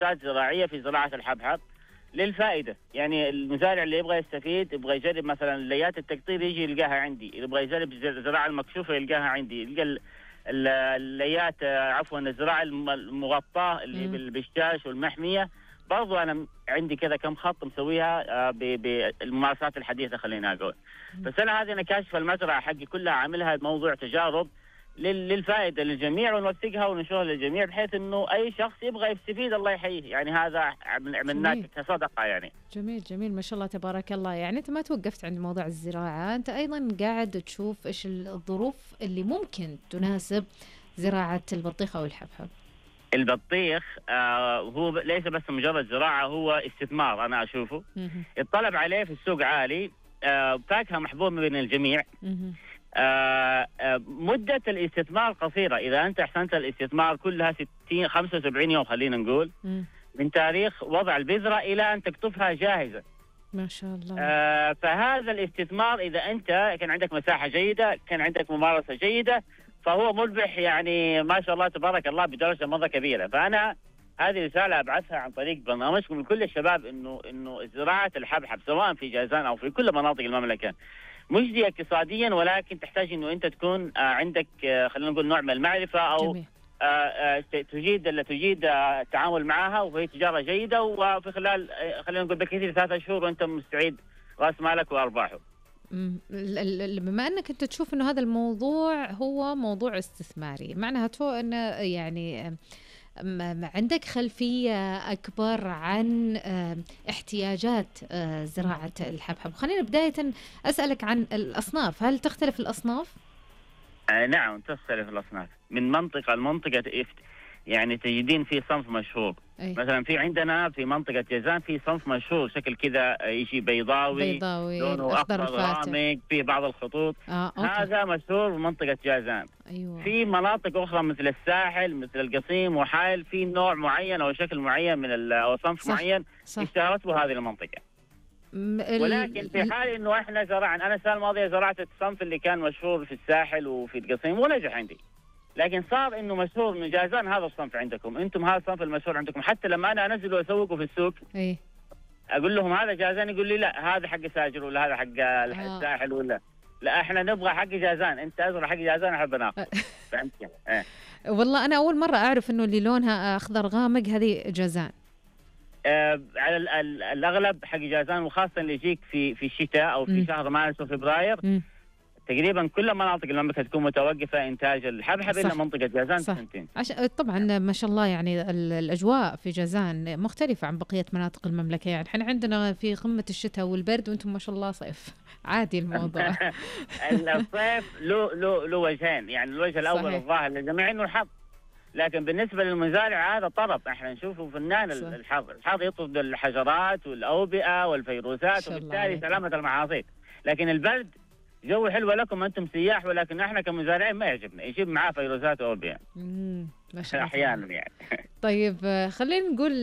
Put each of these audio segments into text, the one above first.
زراعية في زراعة الحبحب للفائدة. يعني المزارع اللي يبغى يستفيد، يبغى يجرب مثلا ليات التقطير يجي يلقاها عندي، يبغى يجرب الزراعة المكشوفة يلقاها عندي، يلقى الليات عفوا الزراعة المغطاة اللي بالشاش والمحمية برضو أنا عندي كذا كم خط مسويها بالممارسات الحديثة خلينا أقول. فالسنة هذه أنا كاشف المزرعة حقي كلها، عاملها موضوع تجارب للفائدة للجميع، ونوثقها وننشرها للجميع بحيث انه اي شخص يبغى يستفيد الله يحييه. يعني هذا عملناه كصدقة يعني. جميل جميل ما شاء الله تبارك الله. يعني انت ما توقفت عند موضوع الزراعة، انت ايضا قاعد تشوف ايش الظروف اللي ممكن تناسب زراعة البطيخ او الحبحب. البطيخ هو ليس بس مجرد زراعة، هو استثمار أنا أشوفه. الطلب عليه في السوق عالي، فاكهة محبوبة بين الجميع. مدة الاستثمار قصيرة، إذا أنت أحسنت الاستثمار كلها 75 يوم خلينا نقول من تاريخ وضع البذرة إلى أن تقطفها جاهزة. ما شاء الله. فهذا الاستثمار إذا أنت كان عندك مساحة جيدة، كان عندك ممارسة جيدة، فهو مربح يعني ما شاء الله تبارك الله بدرجة مرة كبيرة. فأنا هذه رسالة أبعثها عن طريق برنامجكم لكل الشباب إنه زراعة الحبحب سواء في جازان أو في كل مناطق المملكة مجدية اقتصاديا، ولكن تحتاج إنه أنت تكون عندك خلينا نقول نوع من المعرفة أو تجيد التعامل معها، وهي تجارة جيدة، وفي خلال خلينا نقول بكثير 3 شهور وأنت مستعيد رأس مالك وأرباحه. بما أنك أنت تشوف إنه هذا الموضوع هو موضوع استثماري، معناها أنه يعني عندك خلفية أكبر عن احتياجات زراعة الحبحب. خلينا بداية أسألك عن الأصناف، هل تختلف الأصناف؟ نعم تختلف الأصناف من منطقة لمنطقة. يعني تجدين في صنف مشهور مثلا في عندنا في منطقة جازان في صنف مشهور شكل كذا يجي بيضاوي لونه أخضر غامق في بعض الخطوط. هذا مشهور في منطقة جازان. أيوة. في مناطق أخرى مثل الساحل مثل القصيم وحائل في نوع معين أو شكل معين من أو صنف معين اشتهرت به هذه المنطقة. ولكن في حال إنه إحنا زرعنا، أنا السنة الماضية زرعت الصنف اللي كان مشهور في الساحل وفي القصيم ونجح عندي، لكن صار انه مشهور من جازان هذا الصنف عندكم، انتم هذا الصنف المشهور عندكم. حتى لما انا انزل واسوقه في السوق اقول لهم هذا جازان، يقول لي لا هذا حق ساجر ولا هذا حق الساحل ولا لا احنا نبغى حق جازان، انت ازرع حق جازان احب ناخذ. فهمت؟ والله انا اول مره اعرف انه اللي لونها اخضر غامق هذه جازان. على الاغلب حق جازان، وخاصه اللي يجيك في الشتاء او في شهر مارس وفبراير تقريبا كل مناطق المملكه تكون متوقفه انتاج الحبحب الا منطقه جازان سنتين. طبعا ما شاء الله يعني الاجواء في جازان مختلفه عن بقيه مناطق المملكه. يعني احنا عندنا في قمه الشتاء والبرد وانتم ما شاء الله صيف عادي الموضوع. الصيف له وجهين، يعني الوجه الاول الظاهر للجميع انه الحظ، لكن بالنسبه للمزارع هذا طرب، احنا نشوفه فنان الحظ يطرد الحشرات والاوبئه والفيروسات وبالتالي سلامه المحاصيل. لكن البرد جو حلو لكم انتم سياح، ولكن احنا كمزارعين ما يعجبنا، يجيب معاه فيروسات واوبئه احيانا يعني. طيب خلينا نقول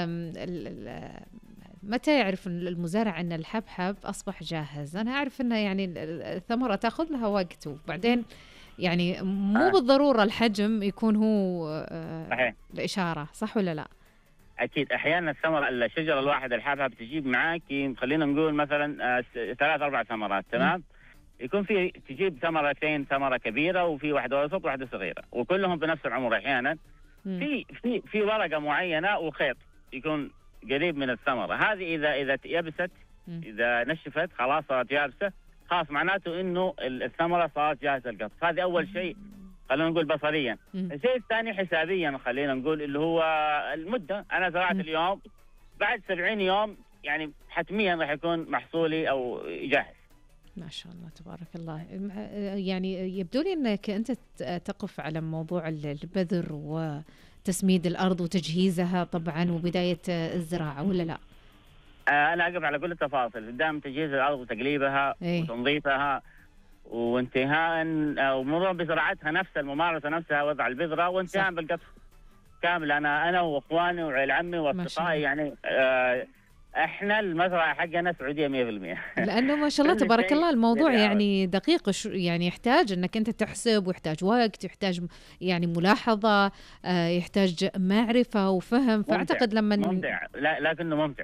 متى يعرف المزارع ان الحبحب اصبح جاهز؟ انا اعرف انه يعني الثمره تاخذ لها وقت، وبعدين يعني مو بالضروره الحجم يكون هو الاشاره، صح ولا لا؟ اكيد احيانا الثمره الشجره الواحده الحبحب تجيب معك خلينا نقول مثلا 3-4 ثمرات، تمام؟ يكون في تجيب ثمرتين، ثمره كبيره وفي واحده وسط وواحده صغيره، وكلهم بنفس العمر. احيانا في ورقه معينه وخيط يكون قريب من الثمره، هذه اذا يبست اذا نشفت خلاص صارت يابسه، خلاص معناته انه الثمره صارت جاهزه للقطف. هذه اول شيء خلينا نقول بصريا. الشيء الثاني حسابيا خلينا نقول اللي هو المده. انا زرعت اليوم، بعد 70 يوم يعني حتميا راح يكون محصولي او جاهز. ما شاء الله تبارك الله. يعني يبدو لي أنك أنت تقف على موضوع البذر وتسميد الأرض وتجهيزها طبعا وبداية الزراعة، ولا لا؟ أنا أقف على كل التفاصيل، قدام تجهيز الأرض وتقليبها وتنظيفها وانتهاء ومرور بزراعتها نفسها، الممارسة نفسها، وضع البذرة وانتهاء بالقطف كامل. أنا وأخواني وعيل عمي وأصدقائي يعني احنا المزرعه حقنا سعوديه 100%. لأنه ما شاء الله كل تبارك شيء الله الموضوع بالعمل. يعني دقيق، يعني يحتاج انك انت تحسب، ويحتاج وقت، يحتاج يعني ملاحظة، يحتاج معرفة وفهم. ممتع فأعتقد لما ممتع، لا لكنه ممتع.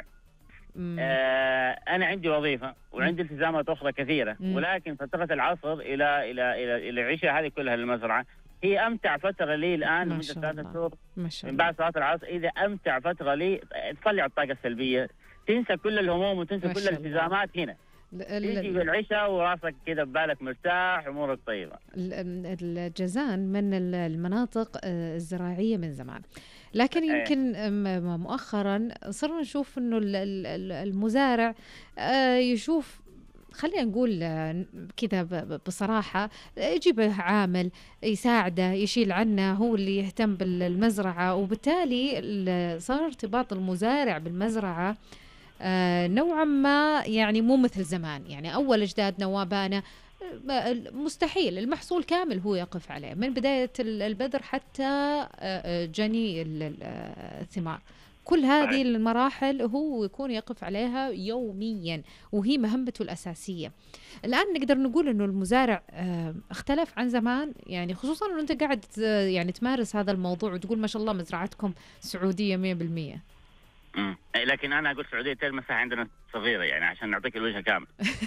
انا عندي وظيفه وعندي التزامات اخرى كثيره، ولكن فتره العصر الى العشاء هذه كلها للمزرعه هي امتع فتره لي الان ما لمده شاء 3 الله شهور. ما شاء من الله. بعد صلاه العصر اذا امتع فتره لي، تطلع الطاقه السلبيه، تنسى كل الهموم وتنسى ما كل شاء الله. الالتزامات هنا. تيجي بالعشاء وراسك كده ببالك مرتاح، امورك طيبه. الجازان من المناطق الزراعية من زمان، لكن يمكن مؤخرا صرنا نشوف انه المزارع يشوف، خلينا نقول كذا بصراحة، يجيب عامل يساعده يشيل عنه، هو اللي يهتم بالمزرعة، وبالتالي صار ارتباط المزارع بالمزرعة نوعا ما يعني مو مثل زمان. يعني أول أجدادنا وابانا مستحيل المحصول كامل هو يقف عليه من بداية البذر حتى جني الثمار. كل هذه المراحل هو يكون يقف عليها يوميا، وهي مهمته الأساسية. الآن نقدر نقول أنه المزارع اختلف عن زمان، يعني خصوصا أنه أنت قاعد يعني تمارس هذا الموضوع وتقول ما شاء الله مزرعتكم سعودية 100%. لكن انا اقول سعوديه المساحه عندنا صغيره، يعني عشان نعطيك الوجه كامل.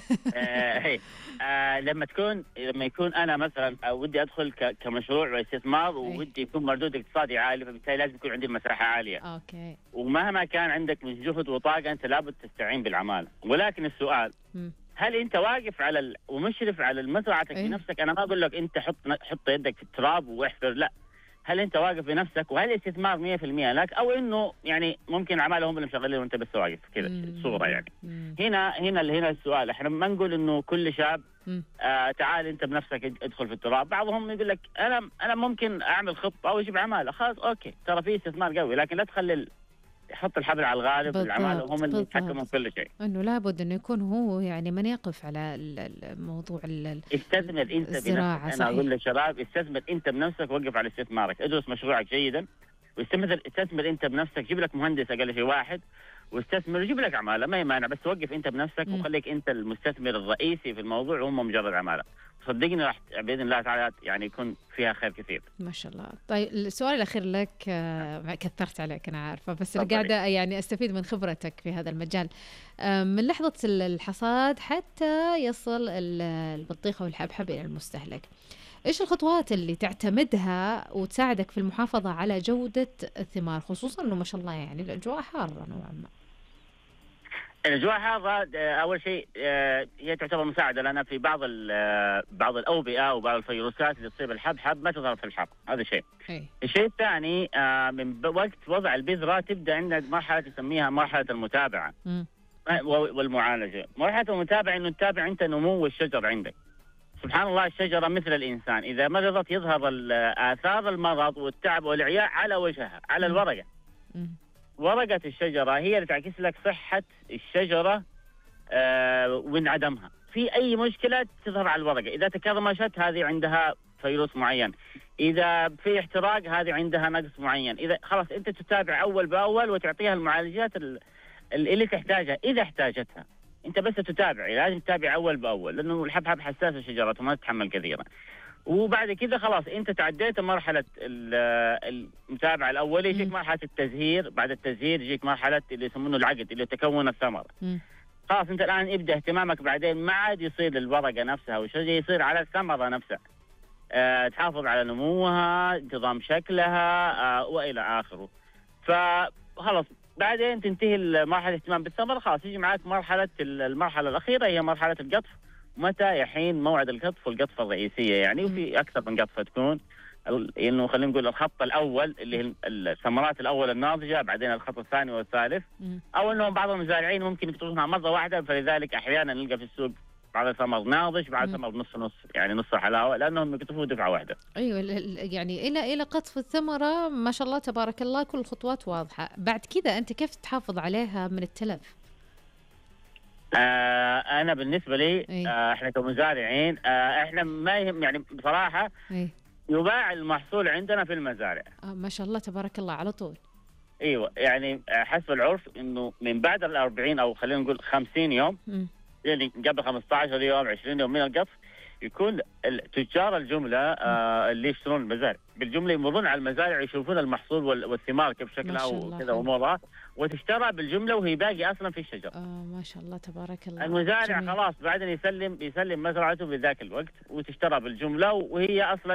لما يكون انا مثلا ودي ادخل كمشروع واستثمار، وودي يكون مردود اقتصادي عالي، فبالتالي لازم يكون عندي المساحه عاليه. اوكي. ومهما كان عندك من جهد وطاقه انت لابد تستعين بالعماله. ولكن السؤال هل انت واقف على ومشرف على مزرعتك بنفسك؟ انا ما اقول لك انت حط يدك في التراب واحفر، لا. هل انت واقف بنفسك؟ وهل الاستثمار 100% لك، او انه يعني ممكن عماله هم اللي مشغلين وانت بس واقف كذا صوره يعني. هنا السؤال، احنا ما نقول انه كل شاب تعال انت بنفسك ادخل في التراب. بعضهم يقول لك انا ممكن اعمل خطه او اجيب عماله، خلاص اوكي ترى في استثمار قوي، لكن لا تخلي يحط الحبل على الغالب. العماله هم اللي يتحكموا في كل شيء. انه لابد انه يكون هو يعني من يقف على الموضوع استثمر انت بنفسك. انا اقول للشباب استثمر انت بنفسك، وقف على استثمارك، ادرس مشروعك جيدا واستثمر انت بنفسك. جيب لك مهندس اقل شيء واحد واستثمر، وجيب لك عماله ما يمانع، بس وقف انت بنفسك وخليك انت المستثمر الرئيسي في الموضوع وهم مجرد عماله. صدقني راح باذن الله تعالى يعني يكون فيها خير كثير. ما شاء الله. طيب السؤال الاخير لك، كثرت عليك انا عارفه، بس انا قاعده يعني استفيد من خبرتك في هذا المجال. من لحظه الحصاد حتى يصل البطيخه والحبحب الى المستهلك، ايش الخطوات اللي تعتمدها وتساعدك في المحافظه على جوده الثمار، خصوصا انه ما شاء الله يعني الاجواء حاره نوعا ما؟ الأجواء حارة. أول شيء هي تعتبر مساعدة لنا في بعض الأوبئة وبعض الفيروسات اللي تصيب الحبحب ما تظهر في الحر. هذا شيء. الشيء الثاني من وقت وضع البذرة تبدأ عندنا مرحلة تسميها مرحلة المتابعة والمعالجة. مرحلة المتابعة إنه تتابع أنت نمو الشجر عندك. سبحان الله الشجرة مثل الإنسان، إذا مرضت يظهر آثار المرض والتعب والإعياء على وجهها، على الورقة. ورقة الشجرة هي اللي تعكس لك صحة الشجرة وانعدمها. في أي مشكلة تظهر على الورقة، إذا تكرمشت هذه عندها فيروس معين، إذا في احتراق هذه عندها نقص معين. إذا خلاص أنت تتابع أول بأول وتعطيها المعالجات اللي تحتاجها إذا احتاجتها. أنت بس تتابع، لازم تتابع أول بأول، لأنه الحبحب حساسة شجرته ما تتحمل كثيرا. وبعد كده خلاص انت تعديت مرحله المتابعه الاوليه، يجيك مرحله التزهير. بعد التزهير يجيك مرحله اللي يسمونه العقد اللي تكون الثمر. خلاص انت الان ابدا اهتمامك بعدين ما عاد يصير للورقه نفسها والشجره، يصير على الثمره نفسها. تحافظ على نموها، انتظام شكلها والى اخره. فخلاص بعدين تنتهي مرحله الاهتمام بالثمر، خلاص يجي معك المرحله الاخيره هي مرحله القطف. متى يحين موعد القطف والقطفة الرئيسية يعني، وفي أكثر من قطفة تكون، إنه خلينا نقول الخط الأول اللي هي الثمرات الأول الناضجة، بعدين الخط الثاني والثالث. أو إنهم بعض المزارعين ممكن يقطفونها مرة واحدة، فلذلك أحيانا نلقى في السوق بعض الثمر ناضج، بعض الثمر نص يعني نص حلاوة، لأنهم يقطفوه دفعة واحدة. أيوة، يعني إلى قطف الثمرة ما شاء الله تبارك الله كل الخطوات واضحة. بعد كذا أنت كيف تحافظ عليها من التلف؟ أنا بالنسبة لي إحنا كمزارعين إحنا ما يهم يعني بصراحة يباع المحصول عندنا في المزارع. ما شاء الله تبارك الله على طول. ايوه يعني حسب العرف انه من بعد ال 40 او خلينا نقول 50 يوم، مم. يعني قبل 15 يوم 20 يوم من القطف، يكون تجار الجمله اللي يشترون المزارع بالجمله يمرون على المزارع يشوفون المحصول والثمار كيف ما شكلها شاء الله، وكذا حلو. امورها، وتشترى بالجمله وهي باقي اصلا في الشجر. ما شاء الله تبارك الله. المزارع جميل. خلاص بعدين يسلم مزرعته بذاك الوقت وتشترى بالجمله وهي اصلا